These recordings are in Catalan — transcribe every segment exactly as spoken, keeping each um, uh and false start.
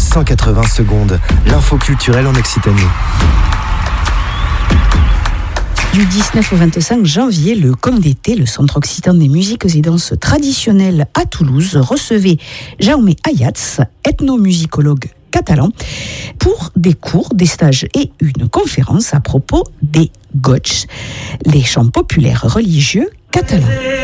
cent quatre-vingts secondes, l'info culturelle en Occitanie. Du dix-neuf au vingt-cinq janvier, le Com d'été, le Centre occitan des musiques et danses traditionnelles à Toulouse, recevait Jaume Ayats, ethnomusicologue catalan, pour des cours, des stages et une conférence à propos des goigs, les chants populaires religieux catalans.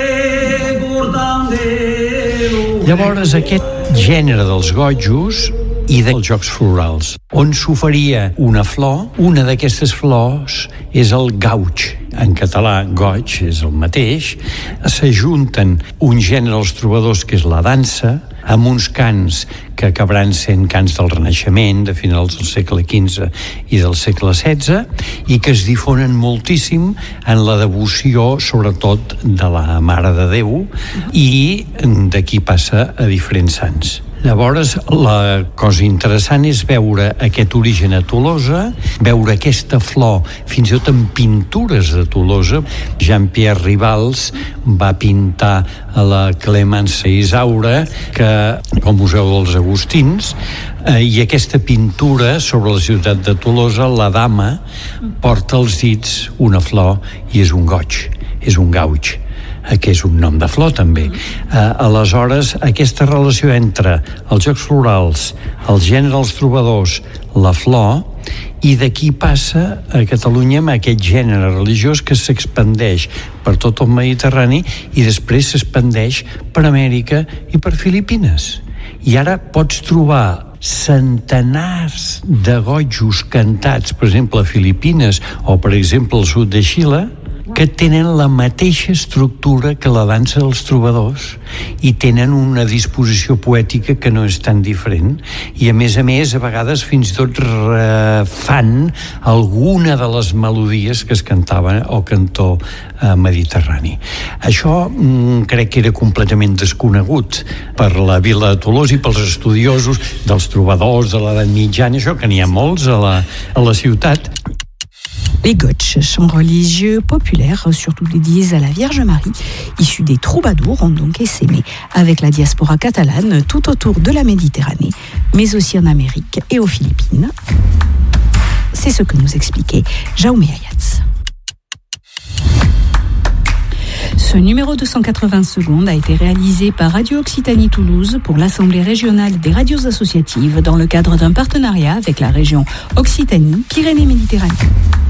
Llavors, aquest gènere dels gojos i dels jocs florals, on s'oferia una flor, una d'aquestes flors és el gauch. En català, goig és el mateix. S'ajunten un gènere als trobadors, que és la dansa, amb uns cants que acabaran sent cants del Renaixement, de finals del segle quinze i del segle setze, i que es difonen moltíssim en la devoció, sobretot, de la Mare de Déu, i d'aquí passa a diferents sants. Llavors, la cosa interessant és veure aquest origen a Tolosa, veure aquesta flor fins i tot en pintures de Tolosa. Jean-Pierre Rivals va pintar a la Clemence Isaura, que al Museu dels Agustins, eh, i aquesta pintura sobre la ciutat de Tolosa, la dama porta als dits una flor i és un goig, és un gauch, que és un nom de flor també. Eh, aleshores, aquesta relació entre els jocs florals, el gènere dels trobadors, la flor, i d'aquí passa a Catalunya amb aquest gènere religiós que s'expandeix per tot el Mediterrani i després s'expandeix per Amèrica i per Filipines. I ara pots trobar centenars de gojos cantats, per exemple, a Filipines o, per exemple, al sud de Xile, que tenen la mateixa estructura que la dansa dels trobadors i tenen una disposició poètica que no és tan diferent, i a més a més a vegades fins i tot refan alguna de les melodies que es cantaven al cantó eh, mediterrani. Això mm, crec que era completament desconegut per la vila de Tolosa i pels estudiosos dels trobadors de l'edat mitjana, això que n'hi ha molts a la, a la ciutat. Les goigs, chants religieux populaires, surtout dédiés à la Vierge Marie, issus des troubadours, ont donc essaimé avec la diaspora catalane tout autour de la Méditerranée, mais aussi en Amérique et aux Philippines. C'est ce que nous expliquait Jaume Ayats. Ce numéro de cent quatre-vingts secondes a été réalisé par Radio Occitanie Toulouse pour l'Assemblée régionale des radios associatives dans le cadre d'un partenariat avec la région Occitanie-Pyrénées-Méditerranée.